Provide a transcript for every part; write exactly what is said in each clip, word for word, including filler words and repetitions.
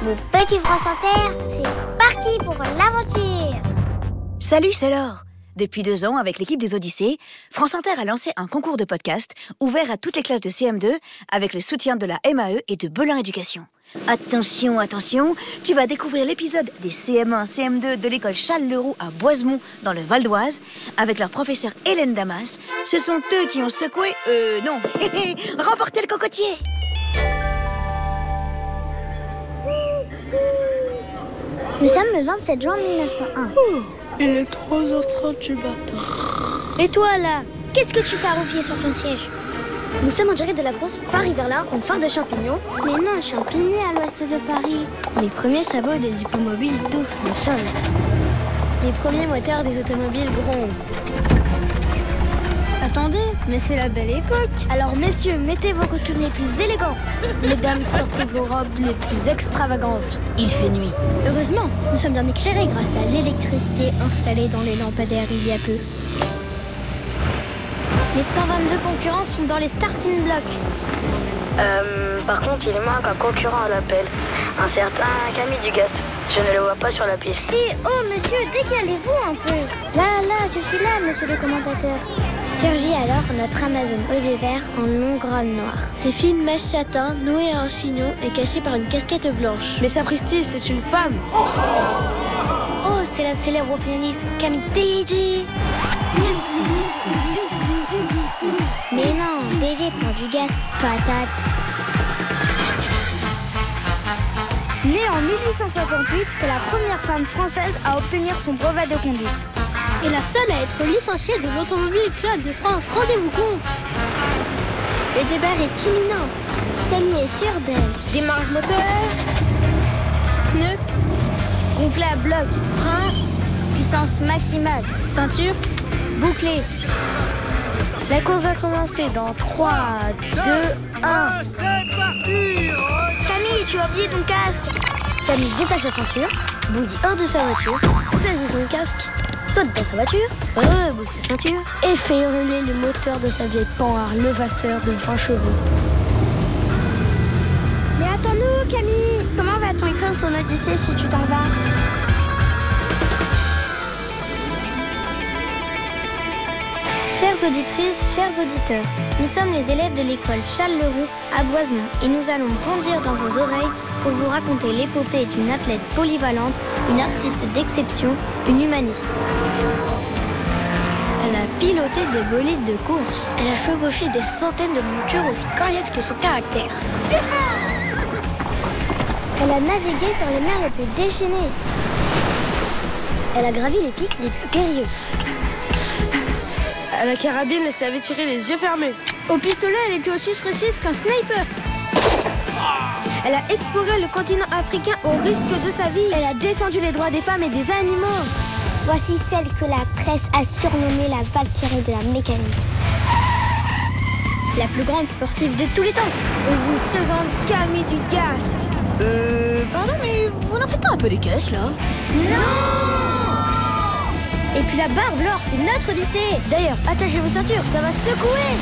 Mon petit France Inter, c'est parti pour l'aventure. Salut, c'est Laure. Depuis deux ans, avec l'équipe des Odyssées, France Inter a lancé un concours de podcast ouvert à toutes les classes de C M deux avec le soutien de la M A E et de Belin Éducation. Attention, attention, tu vas découvrir l'épisode des C M un, C M deux de l'école Charles-Leroux à Boisemont, dans le Val d'Oise, avec leur professeure Hélène Damas. Ce sont eux qui ont secoué, euh, non, remporté le cocotier. Nous sommes le vingt-sept juin mille neuf cent un. Oh, il est trois heures trente du matin. Et toi là, qu'est-ce que tu fais arroupillé sur ton siège? Nous sommes en direct de la course Paris-Berlin en phare de Champignon. Mais non, Champigny à l'ouest de Paris. Les premiers sabots des hippomobiles touchent le sol. Les premiers moteurs des automobiles grondent. Attendez, mais c'est la belle époque. Alors messieurs, mettez vos costumes les plus élégants. Mesdames, sortez vos robes les plus extravagantes. Il fait nuit. Heureusement, nous sommes bien éclairés grâce à l'électricité installée dans les lampadaires il y a peu. Les cent vingt-deux concurrents sont dans les starting blocks. Euh, par contre, il manque un concurrent à l'appel. Un certain Camille Dugast. Je ne le vois pas sur la piste. Et oh monsieur, décalez-vous un peu. Là, là, je suis là, monsieur le commentateur. Surgit alors notre Amazone aux yeux verts en longue robe noire. Ses fines mèches châtain, nouées à un chignon et cachées par une casquette blanche. Mais sapristi, c'est une femme. Oh, c'est la célèbre pianiste Camille Dugast. Mais non, D G pour Dugast, patate. Née en mille huit cent soixante-huit, c'est la première femme française à obtenir son brevet de conduite. Et la seule à être licenciée de l'Automobile Club de France, rendez-vous compte. Le départ est imminent. Camille est sûre d'elle. Démarrage moteur. Pneus. Gonflé à bloc. Frein. Puissance maximale. Ceinture. Bouclée. La course va commencer dans trois, deux, un. C'est parti. Camille, tu as oublié ton casque. Camille détache sa ceinture, bondit hors de sa voiture, saisit son casque, saute dans sa voiture, reboucle sa ceinture et fait hurler le moteur de sa vieille Panhard levasseur de vingt chevaux. Mais attends-nous, Camille. Comment va-t-on écrire ton Odyssée si tu t'en vas? Chères auditrices, chers auditeurs, nous sommes les élèves de l'école Charles-Leroux à Boisemont et nous allons bondir dans vos oreilles pour vous raconter l'épopée d'une athlète polyvalente, une artiste d'exception, une humaniste. Elle a piloté des bolides de course. Elle a chevauché des centaines de montures aussi coriaces que son caractère. Elle a navigué sur les mers les plus déchaînées. Elle a gravi les pics les plus périlleux. À la carabine, elle savait tirer les yeux fermés. Au pistolet, elle était aussi précise qu'un sniper. Elle a exploré le continent africain au risque de sa vie. Elle a défendu les droits des femmes et des animaux. Voici celle que la presse a surnommée la Valkyrie de la mécanique. La plus grande sportive de tous les temps. On vous présente Camille Dugast. Euh, pardon, mais vous n'en faites pas un peu des caisses, là? Non! Et puis la barbe, Laure, c'est notre Odyssée. D'ailleurs, attachez vos ceintures, ça va secouer.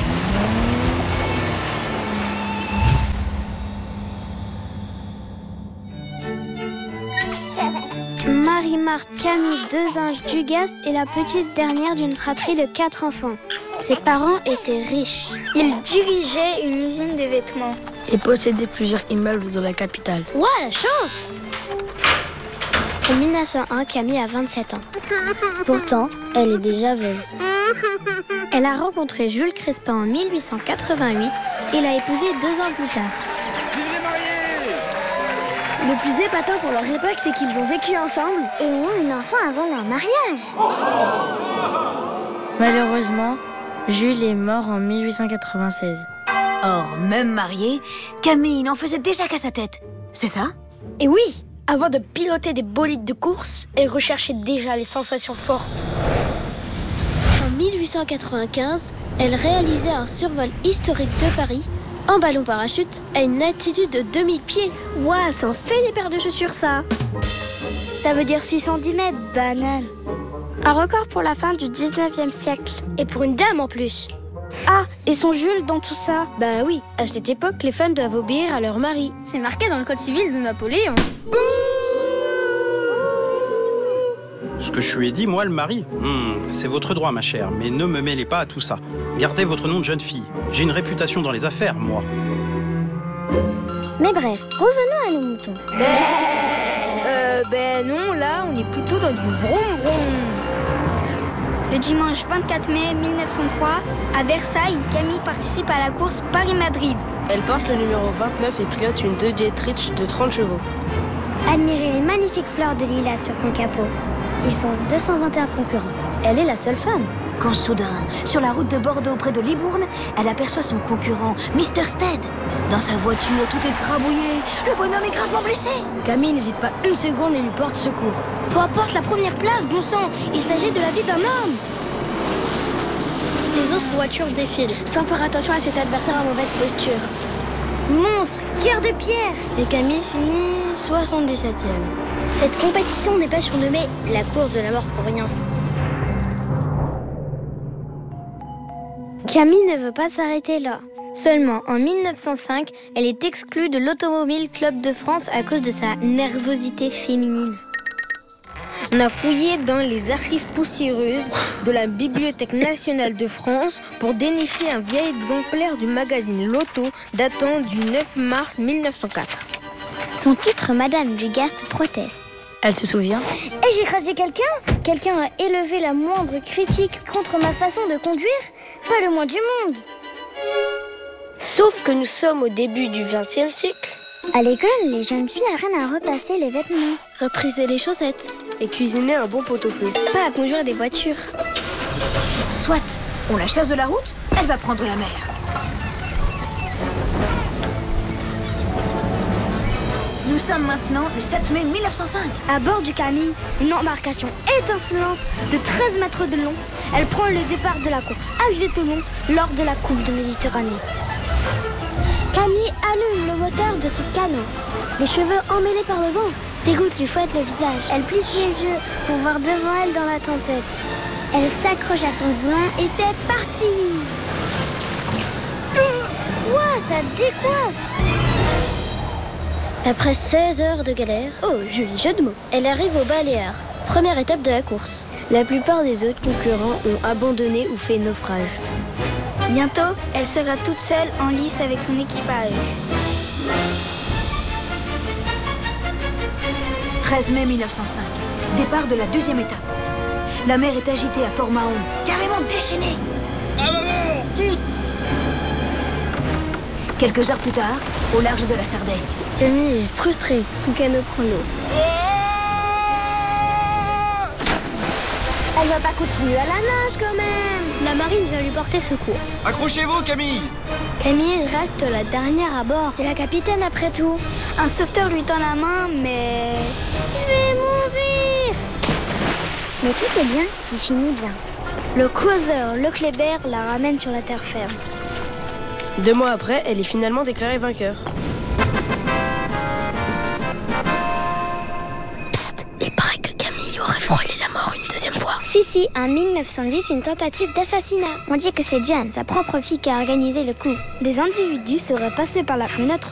Marie-Marthe Camille Dezinges Dugast est la petite dernière d'une fratrie de quatre enfants. Ses parents étaient riches. Ils dirigeaient une usine de vêtements. Et possédaient plusieurs immeubles dans la capitale. Ouah, la chance! En mille neuf cent un, Camille a vingt-sept ans. Pourtant, elle est déjà veuve. Elle a rencontré Jules Crespin en mille huit cent quatre-vingt-huit et l'a épousé deux ans plus tard. Vive les mariés. Le plus épatant pour leur époque, c'est qu'ils ont vécu ensemble Et ont un enfant avant leur mariage. Malheureusement, Jules est mort en mille huit cent quatre-vingt-seize. Or, même mariée, Camille n'en faisait déjà qu'à sa tête. C'est ça? Et oui, avant de piloter des bolides de course, elle recherchait déjà les sensations fortes. En mille huit cent quatre-vingt-quinze, elle réalisait un survol historique de Paris en ballon parachute à une altitude de deux mille pieds. Ouah, ça en fait des paires de chaussures, ça. Ça veut dire six cent dix mètres, banane. Un record pour la fin du dix-neuvième siècle. Et pour une dame en plus. Ah, et son Jules dans tout ça? Bah oui, à cette époque, les femmes doivent obéir à leur mari. C'est marqué dans le code civil de Napoléon. Ce que je lui ai dit, moi, le mari, hmm, c'est votre droit, ma chère, mais ne me mêlez pas à tout ça. Gardez votre nom de jeune fille. J'ai une réputation dans les affaires, moi. Mais bref, revenons à nos moutons. Euh, ben non, là, on est plutôt dans du vroom vroom. Le dimanche vingt-quatre mai mille neuf cent trois, à Versailles, Camille participe à la course Paris-Madrid. Elle porte le numéro vingt-neuf et pilote une deux Dietrich de trente chevaux. Admirez les magnifiques fleurs de lilas sur son capot. Ils sont deux cent vingt et un concurrents. Elle est la seule femme. Quand soudain, sur la route de Bordeaux près de Libourne, elle aperçoit son concurrent, mister Stead. Dans sa voiture, tout est crabouillé. Le bonhomme est gravement blessé. Camille n'hésite pas une seconde et lui porte secours. Peu importe la première place, bon sang, il s'agit de la vie d'un homme. Les autres voitures défilent, sans faire attention à cet adversaire en mauvaise posture. Monstre, cœur de pierre. Et Camille finit soixante-dix-septième. Cette compétition n'est pas surnommée la course de la mort pour rien. Camille ne veut pas s'arrêter là. Seulement en mille neuf cent cinq, elle est exclue de l'Automobile Club de France à cause de sa nervosité féminine. On a fouillé dans les archives poussiéreuses de la Bibliothèque nationale de France pour dénicher un vieil exemplaire du magazine Loto datant du neuf mars mille neuf cent quatre. Son titre, Madame Dugast proteste. Elle se souvient. Et j'ai écrasé quelqu'un? Quelqu'un a élevé la moindre critique contre ma façon de conduire? Pas le moins du monde. Sauf que nous sommes au début du vingtième siècle. À l'école, les jeunes filles apprennent à repasser les vêtements. Repriser les chaussettes. Et cuisiner un bon pot-au-feu. Pas à conduire des voitures. Soit, on la chasse de la route, elle va prendre la mer. Nous sommes maintenant le sept mai mille neuf cent cinq. À bord du Camille, une embarcation étincelante de treize mètres de long, elle prend le départ de la course Alger-Toulon lors de la Coupe de Méditerranée. Camille allume le moteur de son canot. Les cheveux emmêlés par le vent. Des gouttes lui fouettent le visage. Elle plisse les yeux pour voir devant elle dans la tempête. Elle s'accroche à son volant et c'est parti. Ouah, ça décoiffe. Après seize heures de galère, Oh, joli jeu de mots. elle arrive aux Baléares, première étape de la course. La plupart des autres concurrents ont abandonné ou fait naufrage. Bientôt, elle sera toute seule en lice avec son équipage. treize mai mille neuf cent cinq. Départ de la deuxième étape. La mer est agitée à Port-Mahon, carrément déchaînée. À ma mort, toutes! Quelques heures plus tard, au large de la Sardaigne. Camille est frustrée, son canot prend l'eau. Elle va pas continuer à la nage quand même. La marine vient lui porter secours. Accrochez-vous, Camille! Camille reste la dernière à bord. C'est la capitaine après tout. Un sauveteur lui tend la main, mais... Je vais mourir. Mais tout est bien qui finit bien. Le causeur Leclébert la ramène sur la terre ferme. Deux mois après, elle est finalement déclarée vainqueur. Psst, il paraît que Camille aurait frôlé la mort une deuxième fois. Si, si, en mille neuf cent dix, une tentative d'assassinat. On dit que c'est Jeanne, sa propre fille, qui a organisé le coup. Des individus seraient passés par la fenêtre